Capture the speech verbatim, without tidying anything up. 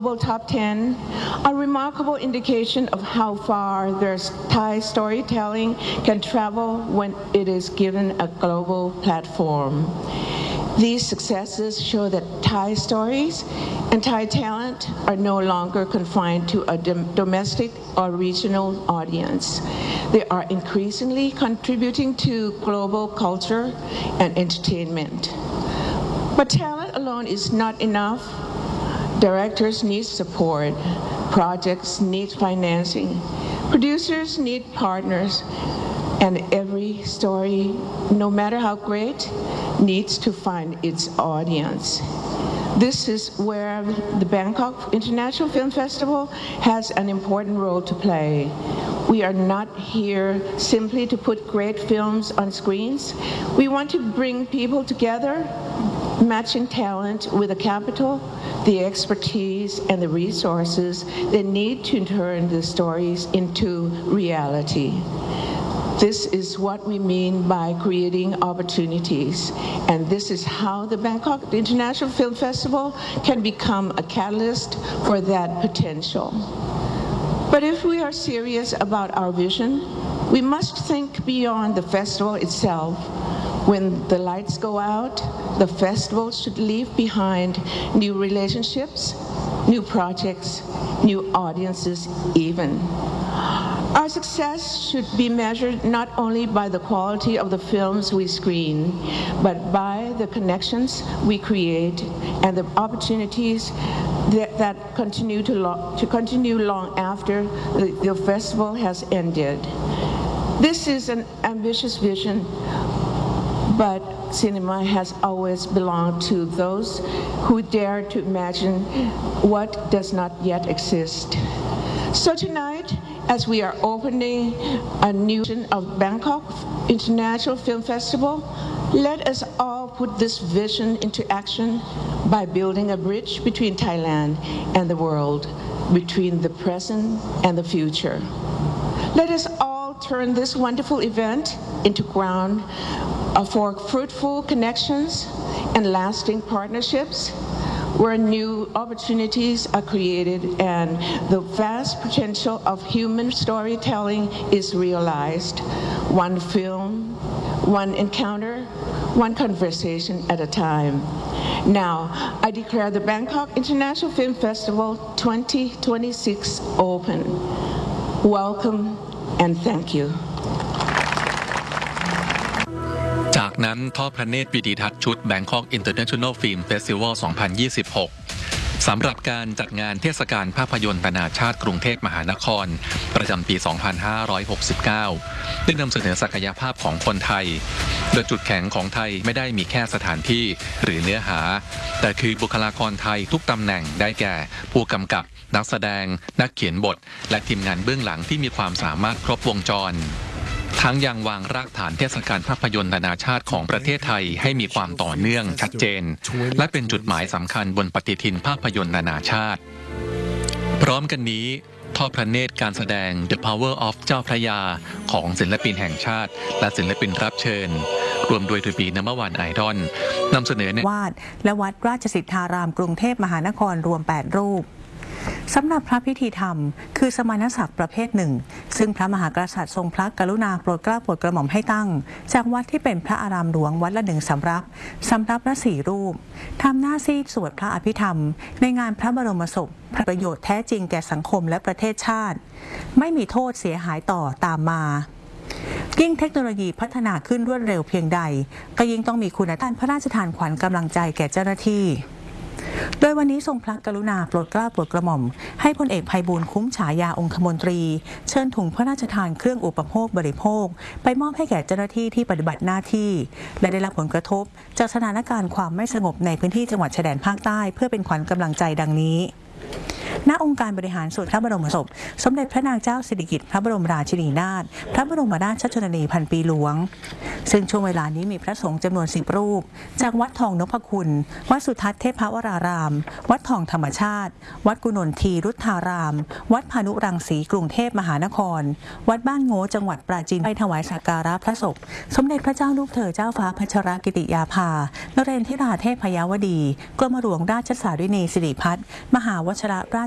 Global Top ten, a remarkable indication of how far their Thai storytelling can travel when it is given a global platform. These successes show that Thai stories and Thai talent are no longer confined to a domestic or regional audience. They are increasingly contributing to global culture and entertainment. But talent alone is not enough. Directors need support, projects need financing, producers need partners, and every story, no matter how great, needs to find its audience. This is where the Bangkok International Film Festival has an important role to play. We are not here simply to put great films on screens. We want to bring people together, matching talent with the capital, the expertise, and the resources they need to turn the stories into reality. This is what we mean by creating opportunities, and this is how the Bangkok International Film Festival can become a catalyst for that potential. But if we are serious about our vision, we must think beyond the festival itself. When the lights go out, the festival should leave behind new relationships, new projects, new audiences even. Our success should be measured not only by the quality of the films we screen, but by the connections we create and the opportunities that, that continue to, lo- to continue long after the, the festival has ended. This is an ambitious vision, but cinema has always belonged to those who dare to imagine what does not yet exist. So tonight, as we are opening a new edition of Bangkok International Film Festival, let us all put this vision into action by building a bridge between Thailand and the world, between the present and the future. Let us all turn this wonderful event into ground for fruitful connections and lasting partnerships, where new opportunities are created and the vast potential of human storytelling is realized. One film, one encounter, one conversation at a time. Now, I declare the Bangkok International Film Festival twenty twenty-six open. Welcome and thank you. จากนั้นทอดพระเนตรวิดีทัศน์ชุด Bangkok International Film Festival สองพันยี่สิบหก สำหรับการจัดงานเทศกาลภาพยนตร์นานาชาติกรุงเทพมหานครประจำปี สองพันห้าร้อยหกสิบเก้า ได้นำเสนอศักยภาพของคนไทยโดยจุดแข็งของไทยไม่ได้มีแค่สถานที่หรือเนื้อหาแต่คือบุคลากรไทยทุกตำแหน่งได้แก่ผู้กำกับนักแสดงนักเขียนบทและทีมงานเบื้องหลังที่มีความสามารถครบวงจรทั้งยังวางรากฐานเทศกาลภาพยนตร์นานาชาติของประเทศไทยให้มีความต่อเนื่องชัดเจนและเป็นจุดหมายสำคัญบนปฏิทินภาพยนตร์นานาชาติพร้อมกันนี้ทอดพระเนตรการแสดง The Power of เจ้าพระยาของศิลปินแห่งชาติและศิลปินรับเชิญรวมโดยทูบีนัมเบอร์วันไอดอลนำเสนอในวาดและวัดราชสิทธารามกรุงเทพมหานครรวมแปดรูปสำหรับพระพิธีธรรมคือสมณศักดิ์ประเภทหนึ่งซึ่งพระมหากษัตริย์ทรงพระกรุณาโปรดเกล้าโปรดกระหม่อมให้ตั้งจากวัดที่เป็นพระอารามหลวงวัดละหนึ่งสำรับสำรับละสี่รูปทำหน้าซีดสวดพระอภิธรรมในงานพระบรมศพประโยชน์แท้จริงแก่สังคมและประเทศชาติไม่มีโทษเสียหายต่อตามมายิ่งเทคโนโลยีพัฒนาขึ้นรวดเร็วเพียงใดก็ยิ่งต้องมีคุณธรรมพระราชทานขวัญกำลังใจแก่เจ้าหน้าที่โดยวันนี้ทรงพระกรุณาโปรดเกล้าโปรดกระหม่อมให้พลเอกไพบูลย์คุ้มฉายาองคมนตรีเชิญถุงพระราชทานเครื่องอุปโภคบริโภคไปมอบให้แก่เจ้าหน้าที่ที่ปฏิบัติหน้าที่และได้รับผลกระทบจากสถานการณ์ความไม่สงบในพื้นที่จังหวัดชายแดนภาคใต้เพื่อเป็นขวัญกำลังใจดังนี้ณองค์การบริหารส่วนพระบรมศพสมเด็จพระนางเจ้าสิริกิติ์พระบรมราชินีนาถพระบรมราชชนนีพันปีหลวงซึ่งช่วงเวลานี้มีพระสงฆ์จำนวนสิบรูปจากวัดทองนพคุณวัดสุทัศน์เทพวรารามวัดทองธรรมชาติวัดกุนนทีรุทธารามวัดพานุรังสีกรุงเทพมหานครวัดบ้านโง่จังหวัดปราจีนไปถวายสักการะพระศพสมเด็จพระเจ้าลูกเธอเจ้าฟ้าพัชรกิติยาภานเรนทิราเทพยาวดีกรมหลวงราชสารินีสิริพัฒน์มหาวชิรรา